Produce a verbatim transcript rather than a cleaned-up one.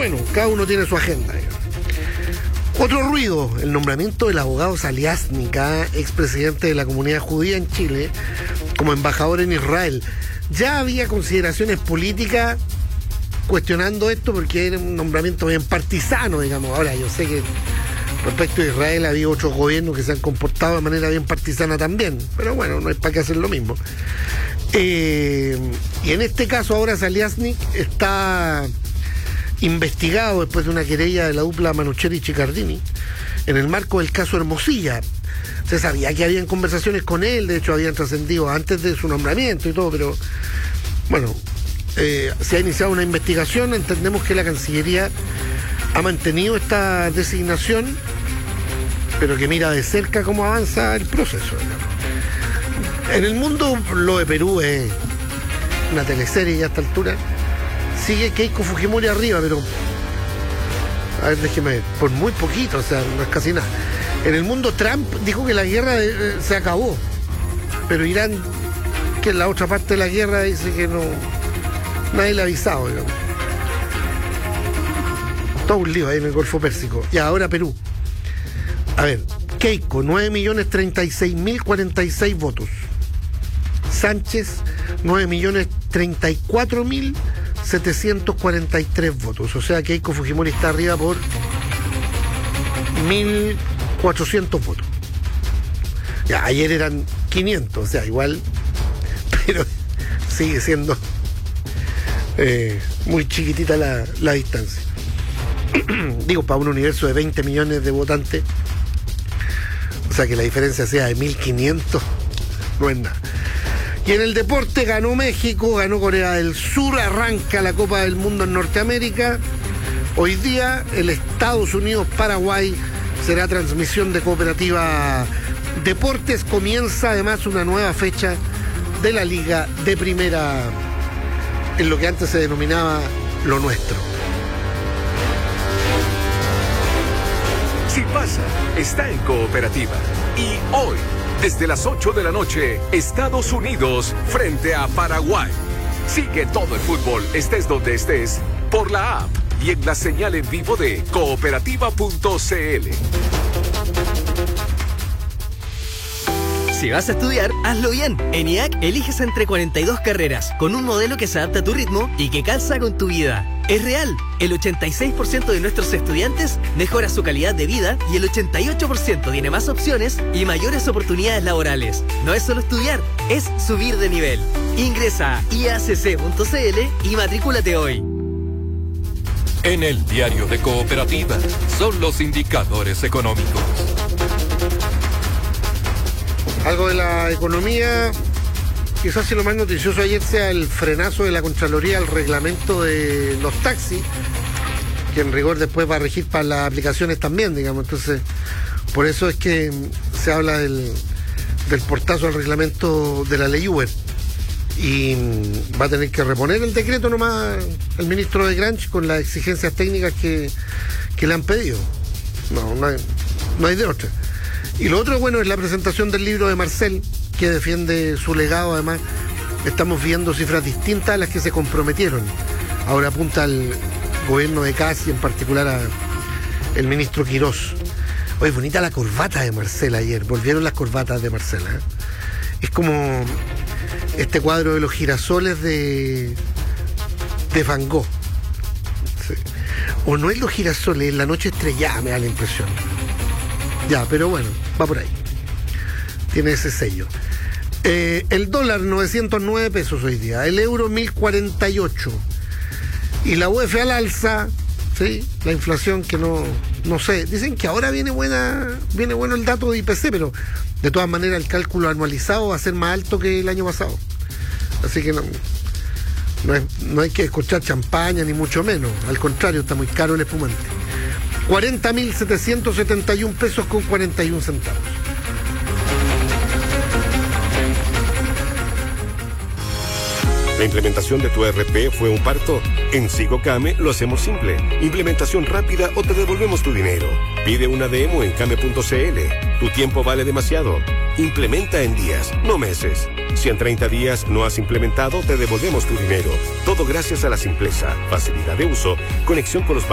bueno, cada uno tiene su agenda. Digamos. Otro ruido, el nombramiento del abogado Saliasnica, expresidente de la comunidad judía en Chile, como embajador en Israel. Ya había consideraciones políticas cuestionando esto porque era un nombramiento bien partisano, digamos. Ahora, yo sé que respecto a Israel ha habido otros gobiernos que se han comportado de manera bien partisana también, pero bueno, no es para qué hacer lo mismo. Eh, y en este caso ahora Saliasnik está investigado después de una querella de la dupla Manucheri y Chiccardini en el marco del caso Hermosilla. Se sabía que habían conversaciones con él, de hecho habían trascendido antes de su nombramiento y todo, pero bueno, eh, se ha iniciado una investigación. Entendemos que la Cancillería ha mantenido esta designación, pero que mira de cerca cómo avanza el proceso. En el mundo, lo de Perú es una teleserie ya a esta altura. Sigue Keiko Fujimori arriba, pero a ver, déjeme ver, por muy poquito, o sea, no es casi nada. En el mundo, Trump dijo que la guerra de, eh, se acabó, pero Irán, que es la otra parte de la guerra, dice que no, nadie le ha avisado, digamos. Todo un lío ahí en el Golfo Pérsico. Y ahora Perú. A ver, Keiko, nueve millones treinta y seis mil cuarenta y seis votos. Sánchez, nueve millones treinta y cuatro mil setecientos cuarenta y tres votos. O sea, Keiko Fujimori está arriba por mil cuatrocientos votos. Ya, ayer eran quinientos, o sea, igual, pero sigue siendo eh, muy chiquitita la, la distancia. Digo, para un universo de veinte millones de votantes, o sea, que la diferencia sea de mil quinientos, no es nada. Y en el deporte ganó México, ganó Corea del Sur, arranca la Copa del Mundo en Norteamérica. Hoy día el Estados Unidos-Paraguay será transmisión de Cooperativa Deportes. Comienza además una nueva fecha de la Liga de Primera, en lo que antes se denominaba Lo Nuestro. Si pasa, está en Cooperativa. Y hoy, desde las ocho de la noche, Estados Unidos frente a Paraguay. Sigue todo el fútbol, estés donde estés, por la app y en la señal en vivo de cooperativa punto c l. Si vas a estudiar, hazlo bien. En I A C eliges entre cuarenta y dos carreras, con un modelo que se adapta a tu ritmo y que calza con tu vida. Es real, el ochenta y seis por ciento de nuestros estudiantes mejora su calidad de vida y el ochenta y ocho por ciento tiene más opciones y mayores oportunidades laborales. No es solo estudiar, es subir de nivel. Ingresa a i a c c punto c l y matrículate hoy. En el diario de Cooperativa son los indicadores económicos. Algo de la economía, quizás si lo más noticioso ayer sea el frenazo de la Contraloría al reglamento de los taxis, que en rigor después va a regir para las aplicaciones también, digamos. Entonces, por eso es que se habla del, del portazo al reglamento de la ley Uber. Y va a tener que reponer el decreto nomás el ministro de Granch con las exigencias técnicas que, que le han pedido. No, no hay, no hay de otra. Y lo otro, bueno, es la presentación del libro de Marcel, que defiende su legado. Además, estamos viendo cifras distintas a las que se comprometieron. Ahora apunta al gobierno de Casi, en particular a el ministro Quirós. Oye, bonita la corbata de Marcel ayer. Volvieron las corbatas de Marcel, ¿eh? Es como este cuadro de los girasoles de, de Van Gogh. Sí. O no es los girasoles, es la noche estrellada, me da la impresión. Ya, pero bueno, va por ahí. Tiene ese sello. Eh, el dólar, novecientos nueve pesos hoy día. El euro, mil cuarenta y ocho. Y la U E F al alza, ¿sí? La inflación que no, no sé. Dicen que ahora viene buena, viene bueno el dato de I P C, pero de todas maneras el cálculo anualizado va a ser más alto que el año pasado. Así que no, no, es, no hay que escuchar champaña, ni mucho menos. Al contrario, está muy caro el espumante. cuarenta mil setecientos setenta y un pesos con cuarenta y un centavos. ¿La implementación de tu E R P fue un parto? En Sigocame lo hacemos simple. Implementación rápida o te devolvemos tu dinero. Pide una demo en came punto c l. Tu tiempo vale demasiado. Implementa en días, no meses. Si en treinta días no has implementado, te devolvemos tu dinero. Todo gracias a la simpleza, facilidad de uso, conexión con los